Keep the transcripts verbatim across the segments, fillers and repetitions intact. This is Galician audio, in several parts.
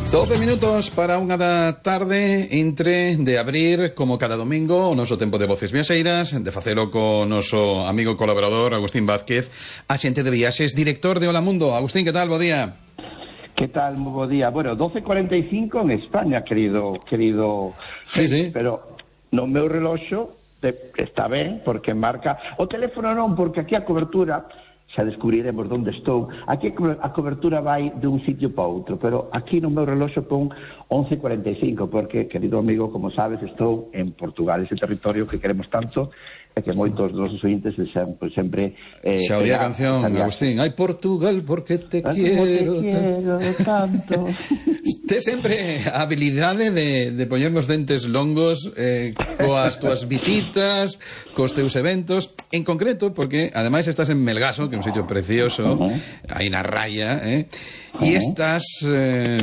doce minutos para unha da tarde entre de abrir, como cada domingo, o noso tempo de Voces Viaxeiras, de facelo co noso amigo colaborador Agustín Vázquez, axente de viaxes, director de Hola Mundo. Agustín, que tal? Bo día. ¿Qué tal? Muy buen día. Bueno, doce cuarenta y cinco en España, querido querido. Sí, sí. Pero no meu reloxo está ben, porque marca o teléfono non, porque aquí a cobertura xa descubriremos onde estou. Aquí a cobertura vai dun sitio para outro, pero aquí no meu reloxo pon once cuarenta y cinco, porque, querido amigo, como sabes, estou en Portugal, ese territorio que queremos tanto e que moitos dos nosos ointes sempre, sempre eh, xa oía a canción, Agustín. Ai, Portugal, porque te Ay, quiero, te quiero tanto. Te sempre a habilidade de, de poñernos dentes longos eh, coas túas visitas, cos teus eventos, en concreto, porque ademais estás en Melgaso, que é un sitio precioso, uh -huh. aí na raya, eh, uh -huh. e estás eh,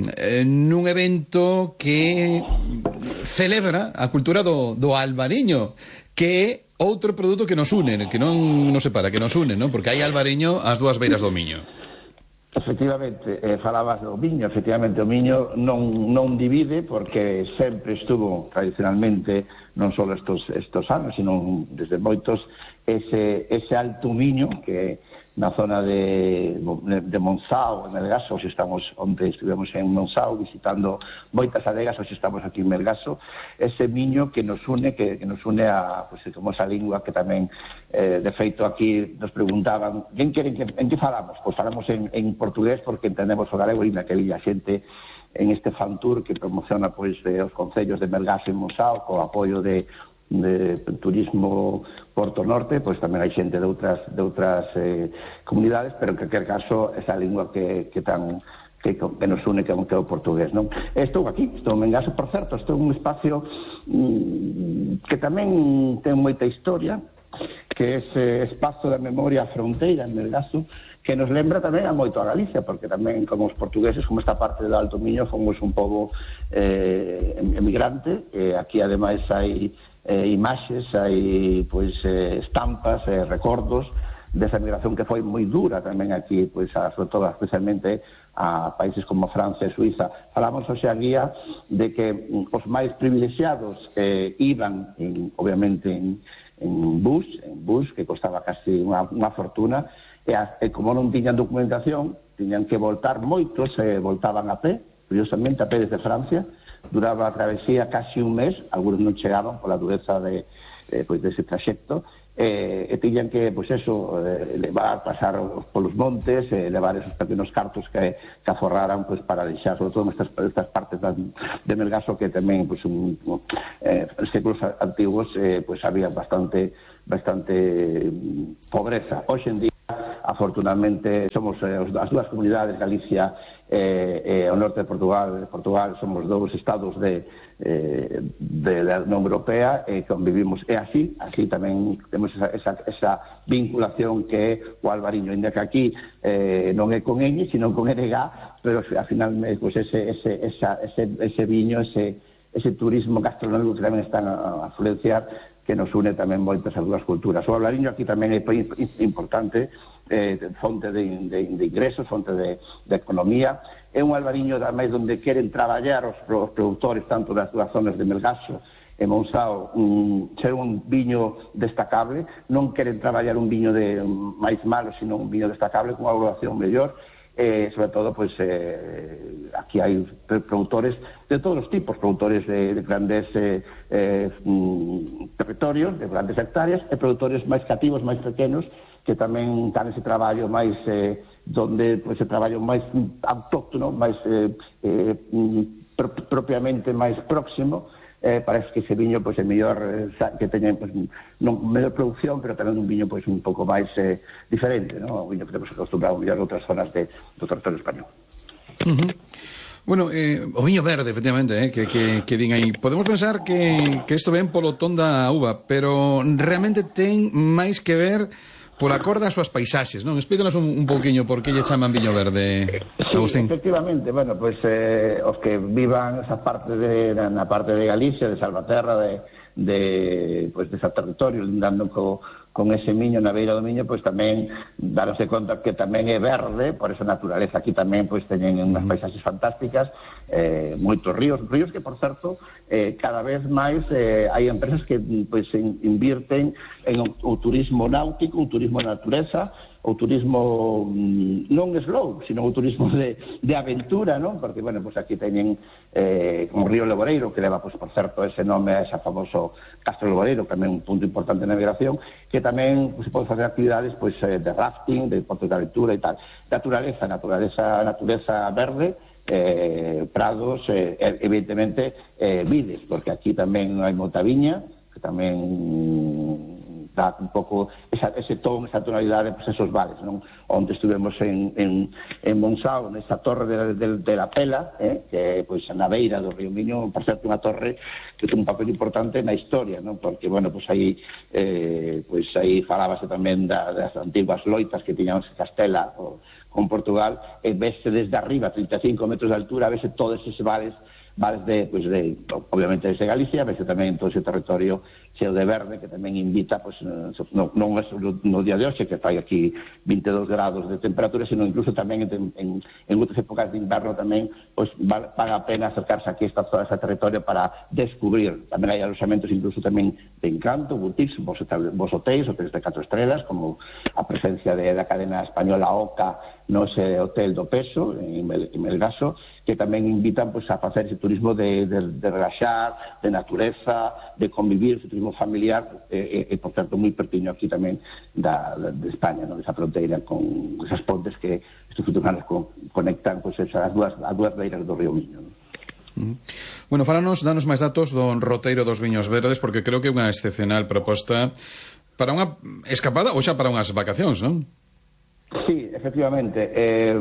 nun evento que celebra a cultura do, do albariño, que é outro produto que nos une, que non nos separa, que nos une, non? Porque hai albariño ás dúas beiras do Miño. Efectivamente, eh, falabas do Miño, efectivamente, o Miño non, non divide, porque sempre estuvo tradicionalmente, non só estos, estos anos, sino desde moitos, ese, ese alto Miño, que na zona de, de Monzao, en Melgaso, hoxe estamos, onde estivemos en Monzao, visitando moitas adegas, hoxe estamos aquí en Melgaso, ese Miño que nos une, que, que nos une a, pues, como esa lingua que tamén, eh, de feito, aquí nos preguntaban, en que, en que falamos? Pois falamos en, en portugués, porque entendemos o galego, e naquele a xente en este fan tour que promociona, pois, eh, os concellos de Melgaso e Monzao, co apoio de de turismo Porto Norte, pois tamén hai xente de outras de outras eh, comunidades, pero en calquer caso esa lingua que, que tan que, que nos une, que é o portugués, non? Estou aquí, estou en Melgaso, por certo, estou en un espacio mmm, que tamén ten moita historia, que é ese espazo da memoria fronteira en Melgaso, que nos lembra tamén a moito a Galicia, porque tamén, como os portugueses, como esta parte do Alto Miño, fomos un pobo eh, emigrante, e aquí ademais hai eh, imaxes, hai pois eh, estampas, eh, recordos desa migración que foi moi dura tamén aquí, pois a, sobre todo especialmente a países como Francia e Suiza. Falamos hoxe a guía de que os máis privilexiados eh, iban, en, obviamente, en, en bus, en bus, que costaba casi unha, unha fortuna, e, a, e como non tiñan documentación, tiñan que voltar, moitos eh, voltaban a pé, curiosamente a pé desde Francia, duraba a travesía casi un mes, algunos non chegaban pola dureza de, eh, pois dese traxecto, eh, e tiñan que, pois eso, eh, levar, pasar polos montes, eh, levar esos pequenos cartos que, que aforraran, pois, para deixar, sobre todo nestas, estas partes de Melgaso, que tamén, pois, un, eh, en séculos antiguos, eh, pois, había bastante, bastante pobreza. Hoxe en día, afortunadamente, somos eh, as dúas comunidades, Galicia e eh, eh, o norte de Portugal, Portugal somos dous estados de, eh, de, da Unión Europea, e eh, convivimos, e así, así tamén temos esa, esa, esa vinculación que é o albariño, ainda que aquí eh, non é con ñ, sino con N G, pero ao final, pues, ese, ese, esa, ese, ese viño, ese, ese turismo gastronómico que tamén están a, a influenciar, que nos une tamén moitas as dúas culturas. O albariño aquí tamén é importante, eh, fonte de, de, de ingresos, fonte de, de economía. É un albariño tamén onde queren traballar os, os produtores tanto das dúas zonas de Melgaso e Monzao, um, ser un viño destacable, non queren traballar un viño de máis malo, sino un viño destacable con unha evaluación mellor. Eh, sobre todo, pues, eh, aquí hai produtores de todos os tipos, produtores de, de grandes eh, eh, mm, territorios, de grandes hectáreas, e produtores máis cativos, máis pequenos, que tamén dan ese traballo máis, eh, donde, pues, ese traballo máis autóctono, máis eh, eh, pro, propiamente máis próximo. Eh, parece que ese viño, pois, é mellor eh, que teña, pois, non mellor producción, pero tamén un viño, pois, un pouco máis eh, diferente, non? O viño que temos acostumbrado a mellor outras zonas de, do territorio español. Uh -huh. Bueno, eh, o viño verde, efectivamente, eh, que, que, que din aí. Podemos pensar que, que isto ven polo ton da uva, pero realmente ten máis que ver pola cor das súas paisaxes, non? Explícanos un, un pouquiño por que lle chaman viño verde, Agustín. Sí, efectivamente, bueno, pois pues, eh, os que vivan esa parte de, na parte de Galicia, de Salvaterra, de, de, pues, desa territorio, lindando co, con ese Miño, na beira do Miño, pois tamén daronse conta que tamén é verde, por esa naturaleza. Aquí tamén pois teñen unhas paisaxes fantásticas, eh, moitos ríos, ríos que, por certo, eh, cada vez máis eh, hai empresas que pois invirten en o, o turismo náutico, o turismo de natureza, o turismo non slow, sino o turismo de, de aventura, non? Porque, bueno, pues aquí teñen eh, como Río Leboreiro, que leva, pues, por certo, ese nome a ese famoso Castro Leboreiro, tamén un punto importante de navegación, que tamén pues, se pode facer actividades pues, eh, de rafting, de deportes de aventura e tal. Naturaleza, naturaleza, natureza verde, eh, prados, eh, evidentemente, eh, vides, porque aquí tamén hai moita viña, que tamén dá un pouco esa, ese ton, esa tonalidade, pues esos vales, non? Onde estuvemos en, en, en Monsao, nesta torre de, de, de la Pela, eh, que pues na beira do río Miño, por certo, unha torre que ten un papel importante na historia, non? Porque, bueno, pues aí eh, pues aí falábase tamén da, das antiguas loitas que tiñamos en Castela o, con Portugal, e vese desde arriba, trinta e cinco metros de altura, vese todos eses vales, vales de, pues de, obviamente, desde Galicia, vese tamén todo ese territorio cheo de verde, que tamén invita, pues, non, non é no día de hoxe, que fai aquí vinte e dous grados de temperatura, sino incluso tamén en, en, en outras épocas de inverno tamén, pues, paga a pena acercarse aquí a esta zona, a ese territorio para descubrir. Tamén hai alojamentos incluso tamén de encanto, boutiques, vos, vos hotéis, hotéis de catro estrelas, como a presencia de, da cadena española Oca, no ese hotel do Peso, en, Mel, en Melgaso, que tamén invitan, pues, a facer ese turismo de, de, de relaxar, de natureza, de convivir, ese turismo familiar, e, e, e por certo, moi pertiño aquí tamén da, da, de España, no? Esa fronteira con esas pontes que estes futuros con, conectan, pues, esas, as, dúas, as dúas beiras do río Miño, no? Mm. Bueno, falanos, danos máis datos do roteiro dos Viños Verdes, porque creo que é unha excepcional proposta para unha escapada ou xa para unhas vacacións, non? Sí, efectivamente. Eh,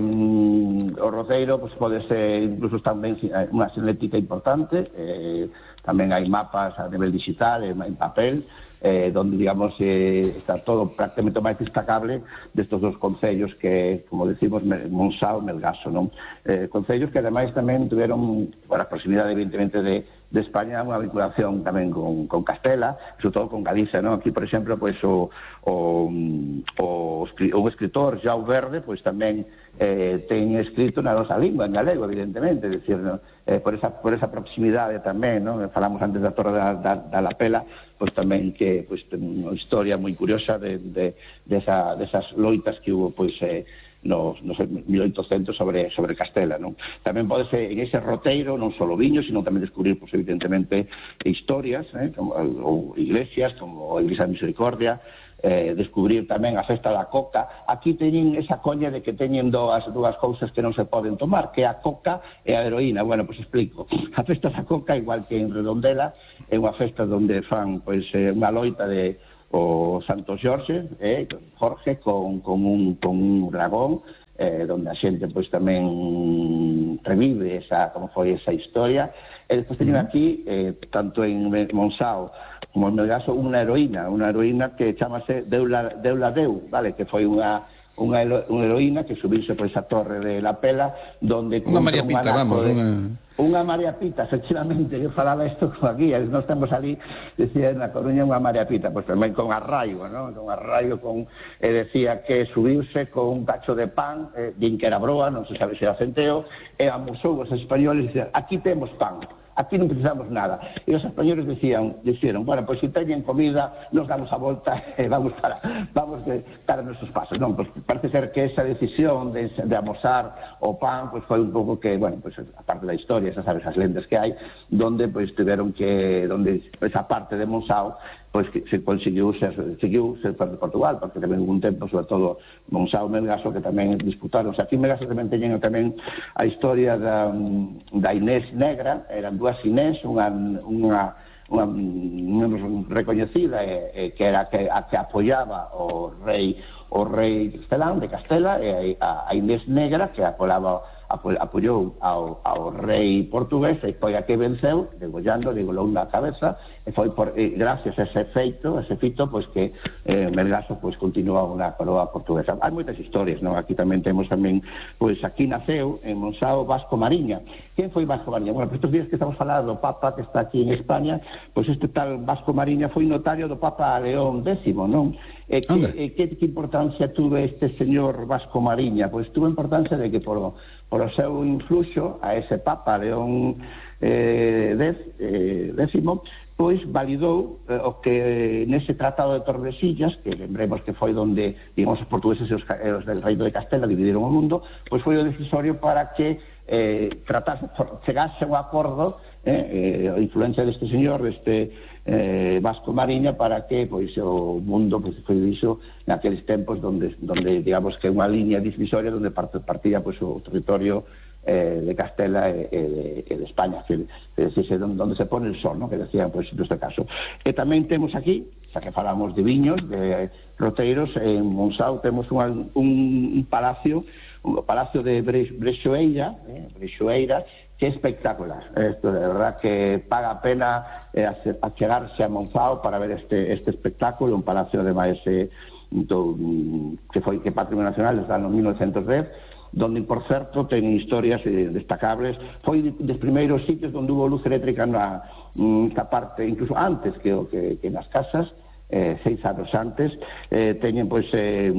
o roteiro pues, pode ser, incluso tamén unha seléctica importante, eh, tamén hai mapas a nivel digital, en papel, eh, donde, digamos, eh, está todo prácticamente máis destacable destos dos concellos que, como decimos, Monsao e Melgaso, non? Eh, concellos que, ademais, tamén tuveron, por a proximidade, evidentemente, de de España, unha vinculación tamén con, con Castela, sobre todo con Galicia, non? Aquí, por exemplo, pues, o, o, o, o escritor Jau Verde, pues, tamén eh, ten escrito na nosa lingua, en galego, evidentemente, decir, ¿no? eh, por, esa, por esa proximidade tamén, non? Falamos antes da Torre da, da, da La Pela, pues, tamén que pues, ten unha historia moi curiosa de, de, de, esa, de esas loitas que hubo, pues, eh, nos, nos mil oitocentos sobre, sobre Castela, non? Tamén pode ser en ese roteiro non só viños, sino tamén descubrir, pues, evidentemente, historias, eh, como, ou iglesias, como a Iglesia de Misericordia, eh, descubrir tamén a festa da coca. Aquí teñen esa coña de que teñen dúas, dúas cousas que non se poden tomar, que é a coca e a heroína. Bueno, pois pues explico. A festa da coca, igual que en Redondela, é unha festa onde fan, pois, pues, unha loita de o Santo Xorxe, eh, Jorge, con, con, un, con un dragón, eh, donde a xente pois tamén revive esa, como foi esa historia. E despois teñen aquí, eh, tanto en Monsao como en Melgaso, unha heroína, unha heroína que chamase Deula, Deula Deu, vale, que foi unha unha heroína que subirse por esa torre de La Pela, donde unha María Pita, vamos, de, unha unha María Pita, efectivamente, eu falaba isto como aquí, nós estamos ali, decía na Coruña unha María Pita, pois tamén con arraigo, non? Con arraigo, con, e decía que subirse con un cacho de pan, eh, din que era broa, non se sabe se era centeo, e amosou os españoles e dicían, aquí temos pan, aquí non precisamos nada. E os españoles decían, dixeron, bueno, pois se teñen comida, nos damos a volta e vamos para vamos de, para nosos pasos. Non, pois parece ser que esa decisión de, de amosar o pan, pois foi un pouco que, bueno, pois a parte da historia, esas sabes as lendas que hai, donde pois tiveron que, donde esa parte de Monsao, pois que se conseguiu ser, seguiu ser parte de Portugal, porque tamén hubo un tempo, sobre todo Monsao e Melgaso, que tamén disputaron. O sea, aquí en Melgaso tamén teñen tamén a historia da, da Inés Negra, eran dúas Inés, unha, unha, unha, unha recoñecida, eh, que era que, a que apoiaba o rei o rei Castelán de Castela, e a, a Inés Negra, que apoiaba apoiou ao, ao rei portugués e foi a que venceu, degollando, degolou na cabeza, e foi por, e gracias a ese feito, a ese fito, pois que eh, Melgaso pois continuou na coroa portuguesa. Hai moitas historias, non? Aquí tamén temos tamén, pois aquí naceu en Monsáu Vasco Mariña. Quen foi Vasco Mariña? Bueno, por estes días que estamos falando do Papa que está aquí en España, pois este tal Vasco Mariña foi notario do Papa León décimo, non? E que, e que, que importancia tuve este señor Vasco Mariña? Pois tuvo importancia de que por, por o seu influxo a ese Papa León eh, dez, eh, décimo, pois validou eh, o que nese Tratado de Tordesillas, que lembremos que foi donde, digamos, os portugueses e os, os del Reino de Castela dividiron o mundo, pois foi o decisorio para que eh, tratase, chegase a un acordo, eh, eh, a influencia deste señor, deste eh, Vasco Mariña, para que pois o mundo pois, foi diso naqueles tempos donde, donde digamos que unha línea divisoria donde partía pois, o territorio eh, de Castela e, e, de, e de España, que, que decise donde se pone el sol, ¿no? Que decían pois, neste caso. E tamén temos aquí, xa que falamos de viños, de roteiros, en Monsáu temos unha, un, un palacio, un palacio de Brexoeira, eh, Brexoeira, que é espectacular. Esto de verdad que paga a pena eh, achegarse a Monsáu para ver este, este espectáculo, un palacio ademais eh, do, que foi que Patrimonio Nacional desde o mil novecientos dez, donde, por certo, ten historias eh, destacables. Foi dos primeiros sitios onde hubo luz eléctrica na, na parte, incluso antes que, que, que nas casas, eh, seis anos antes, eh, teñen, pois, eh,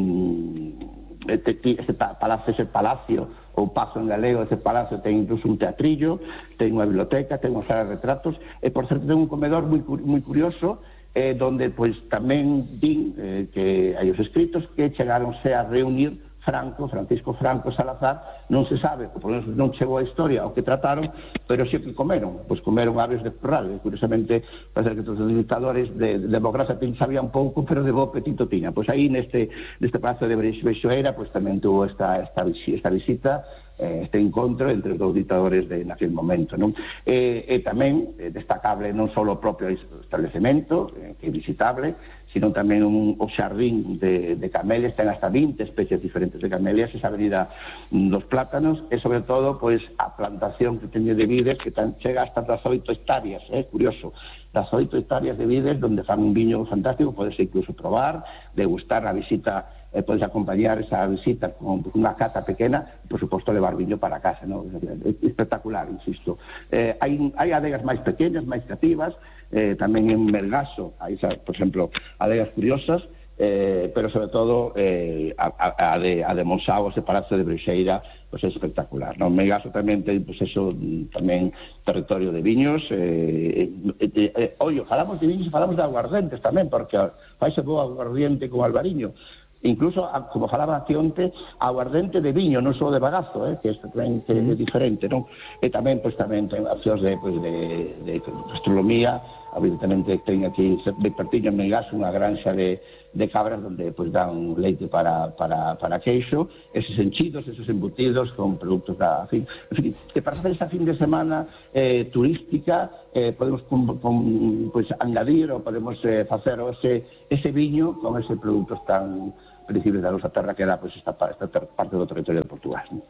este, este palacio, ese palacio, ou pazo en galego, ese palacio ten incluso un teatrillo, ten unha biblioteca, ten unha sala de retratos, e, por certo, ten un comedor moi, moi curioso, eh, donde, pois, tamén din eh, que hai os escritos que chegaronse a reunir Franco, Francisco Franco Salazar, non se sabe, por lo menos non chegou a historia o que trataron, pero xe que comeron, pois comeron aves de corral, e curiosamente parece que todos os dictadores de, de democracia sabían pouco, pero de bo apetito tiña. Pois aí neste, neste palacio de Brexoeira, pois tamén tuvo esta, esta, esta visita, este encontro entre os dous dictadores de naquele momento, non? E, e tamén eh, destacable non só o propio establecemento, eh, que é visitable, sino tamén un, o xardín de, de camelias, ten hasta vinte especies diferentes de camelias, esa avenida dos plátanos, e sobre todo, pois, a plantación que teñe de vides, que tan, chega hasta das oito hectáreas, é eh, curioso, das oito hectáreas de vides, donde fan un viño fantástico, podes incluso probar, degustar a visita, eh, podes acompañar esa visita con unha cata pequena, e, por suposto, levar viño para casa, ¿no? É espectacular, insisto. Eh, hai, hai adegas máis pequenas, máis cativas, eh, tamén en Melgaso, hai, por exemplo, adegas curiosas, eh, pero sobre todo eh, a, a, a de, a de Monsáu, ese palacio de Brexeira, pues é espectacular, ¿no? Melgaso tamén ten, pues eso, tamén territorio de viños, eh, eh, eh, eh, oye, falamos de viños e falamos de aguardentes tamén, porque faise bo aguardiente con albariño, incluso, como falaba aquí onte, aguardente de viño, non só de bagazo, eh, que isto tamén que é diferente, non? E tamén, pois, tamén ten accións de, pois, de, de gastronomía, evidentemente ten aquí, de pertiño en Melgaso, unha granxa de, de cabras donde, pois, dan leite para, para, para queixo, eses enchidos, esos embutidos con produtos da, en fin, en fin, que para facer esa fin de semana eh, turística, eh, podemos con, con, pois, añadir ou podemos eh, facer ese, ese viño con ese produtos tan principios da nosa terra que era, pois, esta, esta parte do territorio de Portugal, ¿no?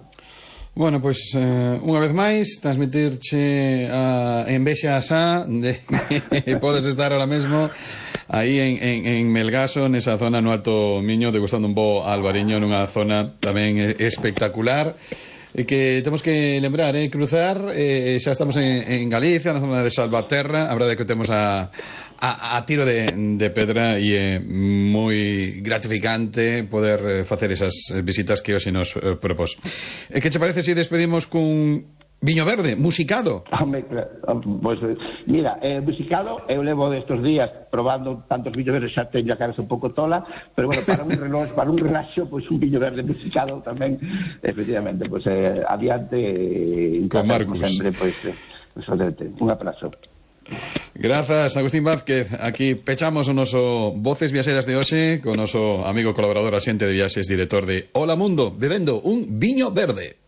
Bueno, pois, pues, eh, unha vez máis, transmitirche a envexa asá de que podes estar ahora mesmo aí en, en, en Melgaso, nesa zona no Alto Miño, degustando un bo albariño nunha zona tamén espectacular, e que temos que lembrar, eh, cruzar, eh, xa estamos en, en Galicia, na zona de Salvaterra, a verdade é que temos a A, a tiro de, de pedra, e é moi gratificante poder facer esas visitas que hoxe nos eh, propós. E que che parece se despedimos cun viño verde, musicado? Home, pues, mira, eh, musicado eu levo estes días probando tantos viños verdes, xa teño a cabeza un pouco tola, pero bueno, para un reloj, para un relaxo, pois pues, un viño verde musicado tamén, efectivamente, pois pues, eh, adiante, eh, con Marcus. Sempre, pois, pues, eh, un abrazo. Grazas, Agustín Vázquez. Aquí pechamos o noso Voces Viaxeras de hoxe con o noso amigo colaborador, axente de viaxes, director de Hola Mundo, bebendo un viño verde.